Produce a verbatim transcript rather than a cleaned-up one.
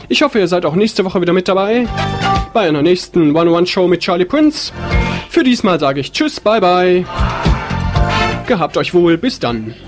Ich hoffe, ihr seid auch nächste Woche wieder mit dabei bei einer nächsten one oh one Show mit Charlie Prince. Für diesmal sage ich Tschüss, bye bye. Gehabt euch wohl, bis dann.